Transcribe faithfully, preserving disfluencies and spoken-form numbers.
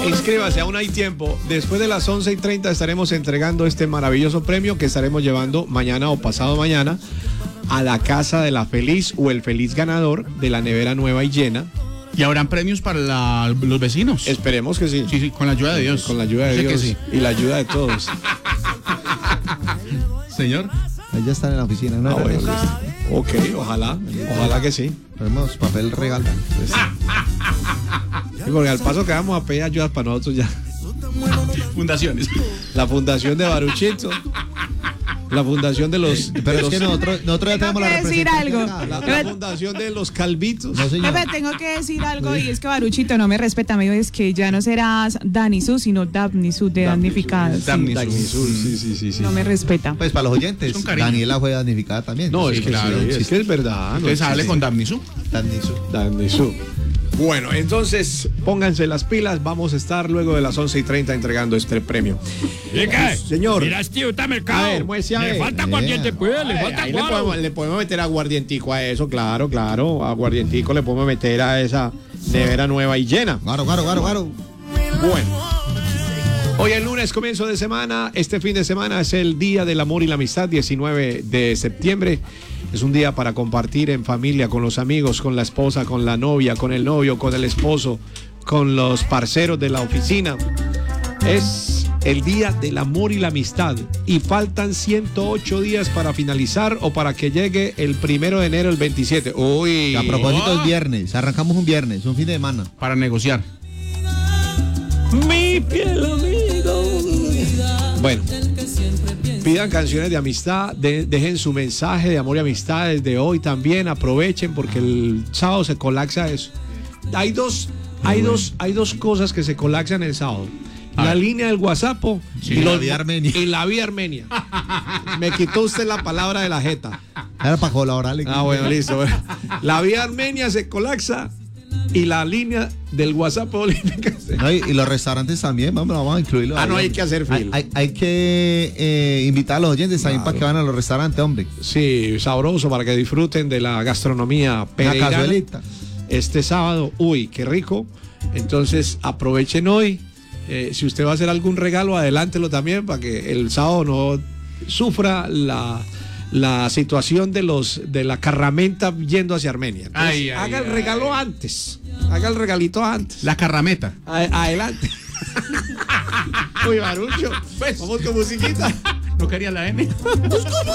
Inscríbase, aún hay tiempo. Después de las once y treinta estaremos entregando este maravilloso premio que estaremos llevando mañana o pasado mañana a la casa de la feliz o el feliz ganador de la nevera nueva y llena. ¿Y habrán premios para la, los vecinos? Esperemos que sí. Sí, sí, con la ayuda de Dios. Con la ayuda de Sé Dios que sí. y la ayuda de todos. Señor. Ahí ya están en la oficina, ¿no? Ah, bueno, listo. Ok, ojalá, ojalá que sí. Tenemos papel regalo. Pues, sí, porque al paso que vamos a pedir ayudas para nosotros ya. Fundaciones. La fundación de Baruchito. La fundación de los... pero de es los, que nosotros, nosotros ya Tengo tenemos la que decir representación. algo. La, la fundación de los calvitos. No, señor. Pepe, tengo que decir algo y es que Baruchito no me respeta, me dijo es que ya no serás Danisu, sino Dabnisu de damnificada. Sí. Damnisu. Damnisu, sí, sí, sí, sí. No me respeta. Pues para los oyentes, Es un cariño. Daniela fue damnificada también. No, Sí, es que claro, sí, sí. es que es verdad. No, Entonces hable sí, con Damnisu. Damnisu. Damnisu. Bueno, entonces pónganse las pilas. Vamos a estar luego de las once y treinta entregando este premio. Venga, Señor. Mira, tío, está mercado. A ver, muévese a Le ver. falta Eh. aguardiente, pues, le Ay, falta ahí le guaro. podemos, le podemos meter aguardientico a eso, claro, claro. Aguardientico le podemos meter a esa nevera nueva y llena. Guaro, guaro, guaro, guaro. Bueno. Hoy el lunes, comienzo de semana. Este fin de semana es el Día del Amor y la Amistad, diecinueve de septiembre. Es un día para compartir en familia, con los amigos, con la esposa, con la novia, con el novio, con el esposo, con los parceros de la oficina. Es el Día del Amor y la Amistad. Y faltan ciento ocho días para finalizar o para que llegue el primero de enero, el veintisiete. Uy. A propósito, es viernes. Arrancamos un viernes, un fin de semana. Para negociar. Mi fiel amigo. Bueno, pidan canciones de amistad, de- dejen su mensaje de amor y amistad desde hoy también, aprovechen porque el sábado se colapsa eso. Hay dos, hay dos, hay dos cosas que se colapsan el sábado. La línea del WhatsApp Sí, y, la los- vía Armenia. y la vía Armenia. Me quitó usted la palabra de la jeta. Era para colaborar. Ah, bueno, listo. Bueno. La vía Armenia se colapsa y la línea del WhatsApp olímpica se... No, y, y los restaurantes también, vamos, vamos a incluirlo. Ah, ahí, no, hay hombre. que hacer Hay, fila. hay- hay que eh, invitar a los oyentes también Claro. para que van a los restaurantes, hombre. Sí, sabroso para que disfruten de la gastronomía Una pereirana. cazuelita. Este sábado, uy, qué rico. Entonces aprovechen hoy. Eh, si usted va a hacer algún regalo, adelántelo también para que el sábado no sufra la, la situación de los de la carramenta yendo hacia Armenia. Entonces, Ay, ay, haga el ay. regalo antes. Haga el regalito antes. La carrameta. A- adelante. Uy, Barucho. Pues. Vamos con musiquita. No quería la N. Pues, ¿cómo